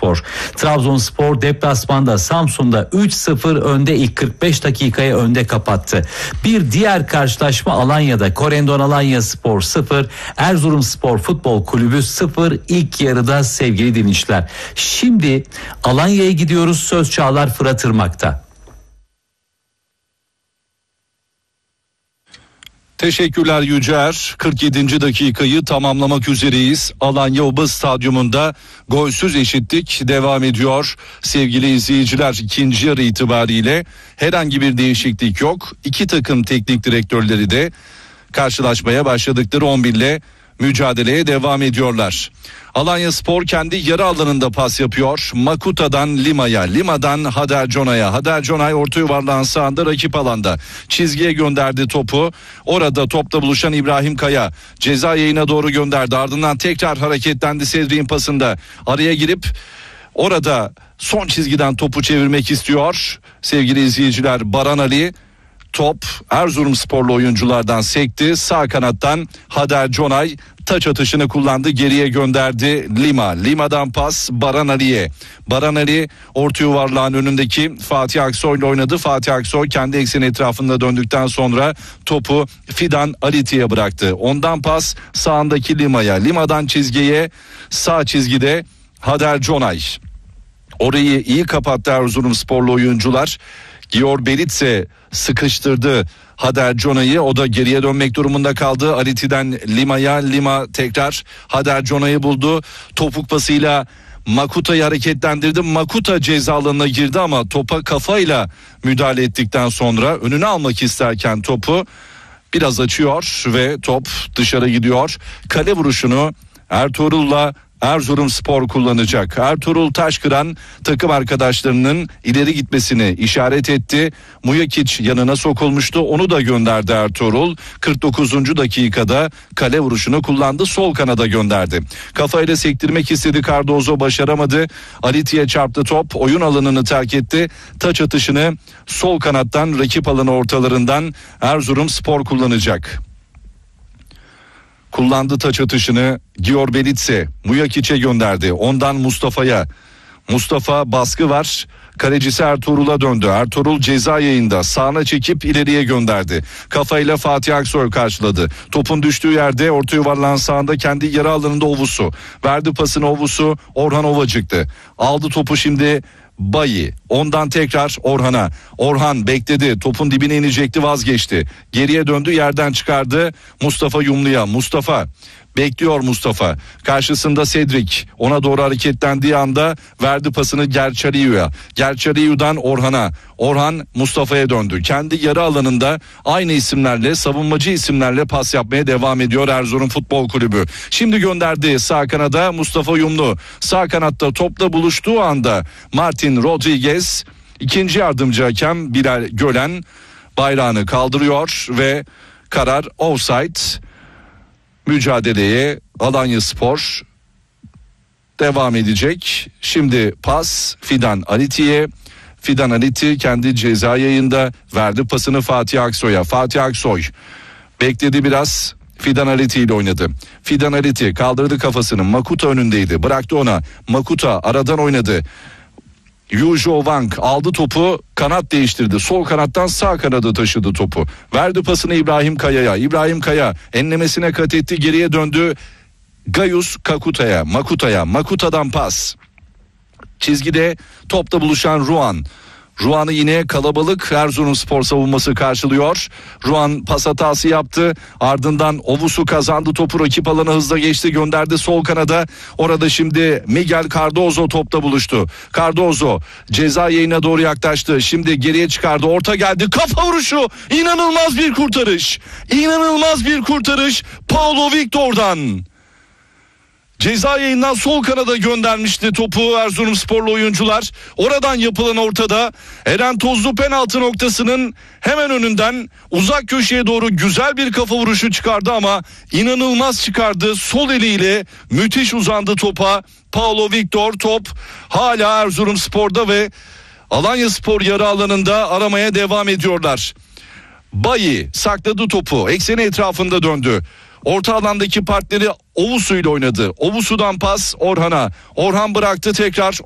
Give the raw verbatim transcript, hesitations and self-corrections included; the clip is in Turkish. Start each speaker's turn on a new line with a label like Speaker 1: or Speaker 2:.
Speaker 1: Trabzonspor. Trabzonspor deplasmanda Samsun'da üç sıfır önde, ilk kırk beş dakikayı önde kapattı. Bir diğer karşılaşma Alanya'da. Korendon Alanyaspor sıfır, Erzurumspor Futbol Kulübü sıfır ilk yarıda sevgili dinleyiciler. Şimdi Alanya'ya gidiyoruz. Söz Çağlar Fırat Irmak'ta.
Speaker 2: Teşekkürler Yücer. kırk yedinci dakikayı tamamlamak üzereyiz. Alanya Oba Stadyumunda golsüz eşitlik devam ediyor. Sevgili izleyiciler, ikinci yarı itibariyle herhangi bir değişiklik yok. İki takım teknik direktörleri de karşılaşmaya başladıkları on bir ile mücadeleye devam ediyorlar. Alanyaspor kendi yarı alanında pas yapıyor. Makuta'dan Lima'ya, Lima'dan Hader Conay'a. Hader Conay orta yuvarlağın sağında rakip alanda. Çizgiye gönderdi topu. Orada topla buluşan İbrahim Kaya ceza yayına doğru gönderdi. Ardından tekrar hareketlendi Cedric'in pasında. Araya girip orada son çizgiden topu çevirmek istiyor. Sevgili izleyiciler, Baran Ali. Top Erzurumsporlu oyunculardan sekti. Sağ kanattan Hader Conay taç atışını kullandı. Geriye gönderdi Lima. Lima'dan pas Baran Ali'ye. Baran Ali orta yuvarlağın önündeki Fatih Aksoy ile oynadı. Fatih Aksoy kendi ekseni etrafında döndükten sonra topu Fidan Aliti'ye bıraktı. Ondan pas sağındaki Lima'ya. Lima'dan çizgiye, sağ çizgide Hader Conay. Orayı iyi kapattı Erzurumsporlu oyuncular. Gior Belitse sıkıştırdı Hader Conay'ı, o da geriye dönmek durumunda kaldı. Aliti'den Lima'ya, Lima tekrar Hader Conay'ı buldu. Topuk pasıyla Makuta'yı hareketlendirdi. Makuta ceza alanına girdi ama topa kafayla müdahale ettikten sonra önüne almak isterken topu biraz açıyor ve top dışarı gidiyor. Kale vuruşunu Ertuğrul'la Erzurumspor kullanacak. Ertuğrul Taşkıran takım arkadaşlarının ileri gitmesini işaret etti. Mujakic yanına sokulmuştu. Onu da gönderdi Ertuğrul. kırk dokuzuncu dakikada kale vuruşunu kullandı. Sol kanada gönderdi. Kafayla sektirmek istedi. Cardozo başaramadı. Aliti'ye çarptı top. Oyun alanını terk etti. Taç atışını sol kanattan, rakip alanı ortalarından Erzurumspor kullanacak. Kullandı taç atışını Gior Belitse. Mujakic'e gönderdi. Ondan Mustafa'ya. Mustafa baskı var. Kalecisi Ertuğrul'a döndü. Ertuğrul ceza yayında sağına çekip ileriye gönderdi. Kafayla Fatih Aksoy karşıladı. Topun düştüğü yerde orta yuvarlağın sağında kendi yarı alanında Ovusu. Verdi pasını Ovusu. Orhan Ovacık'tı. Aldı topu şimdi Bayi. Ondan tekrar Orhan'a. Orhan bekledi. Topun dibine inecekti, vazgeçti. Geriye döndü, yerden çıkardı Mustafa Yumlu'ya. Mustafa bekliyor Mustafa. Karşısında Cedric. Ona doğru hareketlendiği anda verdi pasını Gerçariyu'ya. Gerçariyu'dan Orhan'a. Orhan Mustafa'ya döndü. Kendi yarı alanında aynı isimlerle, savunmacı isimlerle pas yapmaya devam ediyor Erzurum Futbol Kulübü. Şimdi gönderdi sağ kanada Mustafa Yumlu. Sağ kanatta topla buluştuğu anda Martin Rodriguez, ikinci yardımcı hakem Bilal Gölen bayrağını kaldırıyor ve karar offside. Mücadeleye Alanyaspor devam edecek. Şimdi pas Fidan Aliti'ye. Fidan Aliti kendi ceza yayında verdi pasını Fatih Aksoy'a. Fatih Aksoy bekledi biraz. Fidan Aliti ile oynadı. Fidan Aliti kaldırdı kafasını. Makuta önündeydi. Bıraktı ona. Makuta aradan oynadı. Yujo Wang aldı topu, kanat değiştirdi. Sol kanattan sağ kanada taşıdı topu. Verdi pasını İbrahim Kaya'ya. İbrahim Kaya enlemesine kat etti, geriye döndü. Gayus Kakuta'ya, Makuta'ya. Makuta'dan pas. Çizgide topla buluşan Ruan. Ruan'ı yine kalabalık Erzurumspor savunması karşılıyor. Ruan pas hatası yaptı. Ardından Ovusu kazandı topu, rakip alana hızla geçti, gönderdi sol kanada. Orada şimdi Miguel Cardozo topla buluştu. Cardozo ceza yayına doğru yaklaştı. Şimdi geriye çıkardı. Orta geldi. Kafa vuruşu. İnanılmaz bir kurtarış. İnanılmaz bir kurtarış. Paulo Victor'dan. Ceza yayından sol kanada göndermişti topu Erzurumsporlu oyuncular. Oradan yapılan ortada Eren Tozlu penaltı noktasının hemen önünden uzak köşeye doğru güzel bir kafa vuruşu çıkardı ama inanılmaz çıkardı. Sol eliyle müthiş uzandı topa. Paulo Victor, top hala Erzurumspor'da ve Alanyaspor yarı alanında aramaya devam ediyorlar. Bayi sakladı topu, ekseni etrafında döndü. Orta alandaki partneri Ovusu ile oynadı. Ovusu'dan pas Orhan'a. Orhan bıraktı tekrar